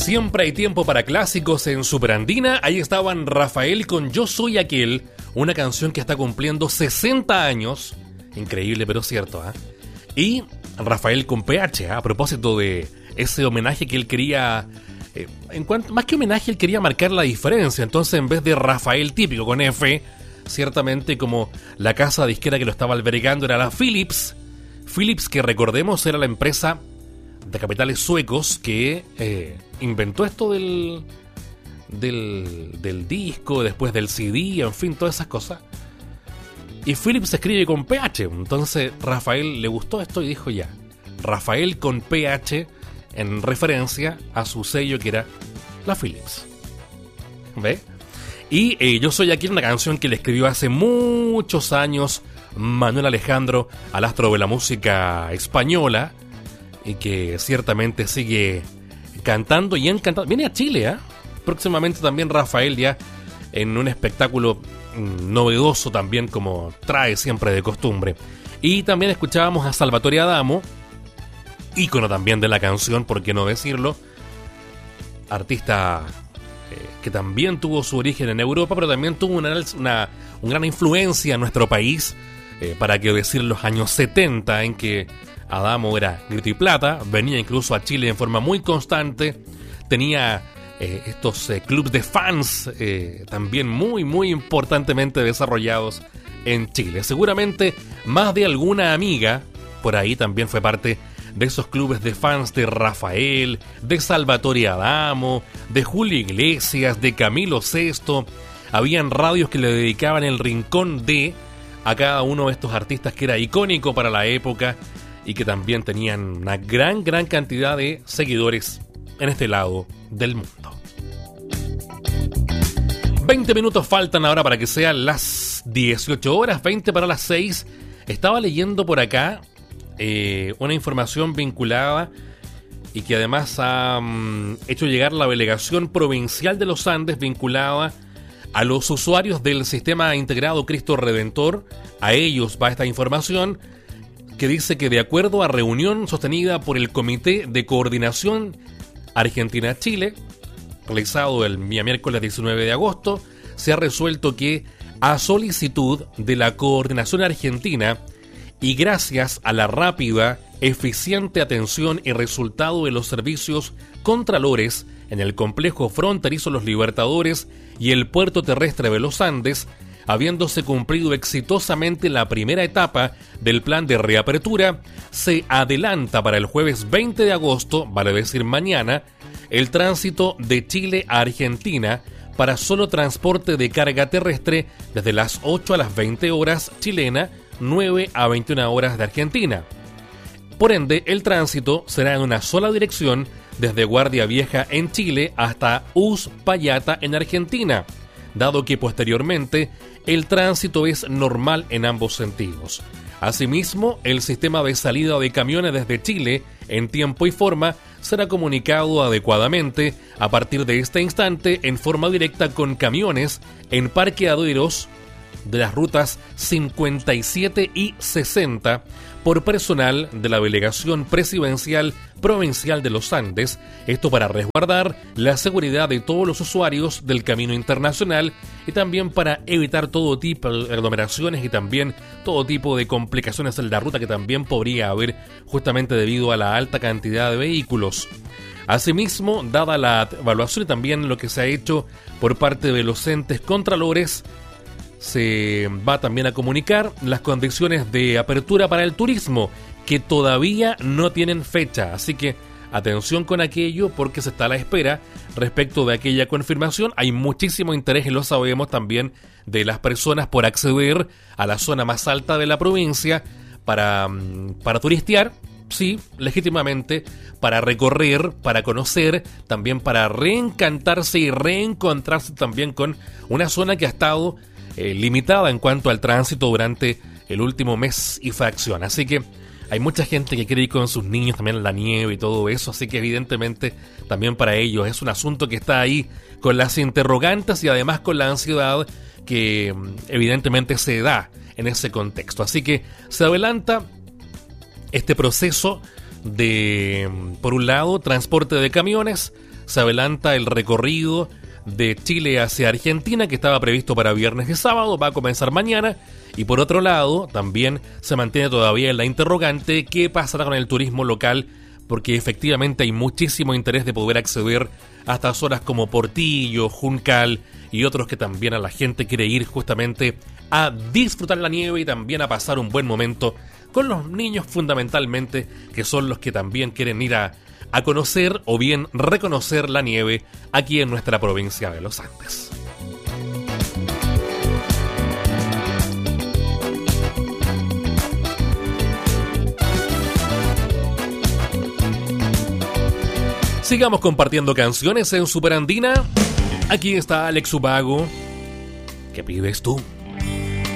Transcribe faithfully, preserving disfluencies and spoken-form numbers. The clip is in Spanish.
Siempre hay tiempo para clásicos en Superandina. Ahí estaban Rafael con Yo Soy Aquel, una canción que está cumpliendo sesenta años. Increíble, pero cierto, ¿eh? Y Rafael con P H, ¿eh? A propósito de ese homenaje que él quería... Eh, en cuanto, más que homenaje, él quería marcar la diferencia. Entonces, en vez de Rafael típico con F, ciertamente como la casa disquera que lo estaba albergando era la Philips. Philips, que recordemos era la empresa de capitales suecos que eh, inventó esto del, del del disco, después del C D, en fin, todas esas cosas. Y Philips se escribe con P H. Entonces Rafael le gustó esto y dijo ya, Rafael con P H, en referencia a su sello que era la Philips. ¿Ve? Y eh, Yo Soy Aquí, una canción que le escribió hace muchos años Manuel Alejandro, al astro de la música española, y que ciertamente sigue cantando y encantando. Viene a Chile, ¿eh? Próximamente también Rafael, ya en un espectáculo mmm, novedoso también, como trae siempre de costumbre. Y también escuchábamos a Salvatore Adamo, ícono también de la canción, por qué no decirlo, artista eh, que también tuvo su origen en Europa, pero también tuvo una, una, una gran influencia en nuestro país, eh, para qué decir los años setenta, en que Adamo era grito y plata, venía incluso a Chile en forma muy constante, tenía eh, estos eh, clubes de fans eh, también muy muy importantemente desarrollados en Chile. Seguramente más de alguna amiga por ahí también fue parte de esos clubes de fans de Rafael, de Salvatore Adamo, de Julio Iglesias, de Camilo Sesto. Habían radios que le dedicaban el rincón de a cada uno de estos artistas que era icónico para la época y que también tenían una gran, gran cantidad de seguidores en este lado del mundo. veinte minutos faltan ahora para que sean las dieciocho horas, veinte para las seis. Estaba leyendo por acá eh, una información vinculada y que además ha um, hecho llegar la Delegación Provincial de los Andes, vinculada a los usuarios del Sistema Integrado Cristo Redentor. A ellos va esta información, que dice que de acuerdo a reunión sostenida por el Comité de Coordinación Argentina-Chile, realizado el día miércoles diecinueve de agosto, se ha resuelto que, a solicitud de la Coordinación Argentina y gracias a la rápida, eficiente atención y resultado de los servicios contralores en el complejo fronterizo Los Libertadores y el puerto terrestre de los Andes, habiéndose cumplido exitosamente la primera etapa del plan de reapertura, se adelanta para el jueves veinte de agosto, vale decir mañana, el tránsito de Chile a Argentina para solo transporte de carga terrestre desde las ocho a las veinte horas chilena, nueve a veintiuna horas de Argentina. Por ende, el tránsito será en una sola dirección desde Guardia Vieja en Chile hasta Uspallata en Argentina, dado que posteriormente el tránsito es normal en ambos sentidos. Asimismo, el sistema de salida de camiones desde Chile en tiempo y forma será comunicado adecuadamente a partir de este instante en forma directa con camiones en parqueaderos de las rutas cincuenta y siete y sesenta por personal de la Delegación Presidencial Provincial de los Andes, esto para resguardar la seguridad de todos los usuarios del camino internacional y también para evitar todo tipo de aglomeraciones y también todo tipo de complicaciones en la ruta que también podría haber justamente debido a la alta cantidad de vehículos. Asimismo, dada la evaluación y también lo que se ha hecho por parte de los entes contralores, se va también a comunicar las condiciones de apertura para el turismo, que todavía no tienen fecha, así que atención con aquello porque se está a la espera respecto de aquella confirmación. Hay muchísimo interés, y lo sabemos también, de las personas por acceder a la zona más alta de la provincia para, para turistear, sí, legítimamente, para recorrer, para conocer, también para reencantarse y reencontrarse también con una zona que ha estado Eh, limitada en cuanto al tránsito durante el último mes y fracción. Así que hay mucha gente que quiere ir con sus niños también en la nieve y todo eso, así que evidentemente también para ellos es un asunto que está ahí con las interrogantes y además con la ansiedad que evidentemente se da en ese contexto. Así que se adelanta este proceso de, por un lado, transporte de camiones se adelanta el recorrido de Chile hacia Argentina, que estaba previsto para viernes y sábado, va a comenzar mañana. Y por otro lado, también se mantiene todavía la interrogante qué pasará con el turismo local, porque efectivamente hay muchísimo interés de poder acceder a estas zonas como Portillo, Juncal y otros que también a la gente quiere ir justamente a disfrutar la nieve y también a pasar un buen momento con los niños fundamentalmente, que son los que también quieren ir a, a conocer o bien reconocer la nieve aquí en nuestra provincia de los Andes. Sigamos compartiendo canciones en Superandina. Aquí está Alex Ubago. ¿Qué pides tú?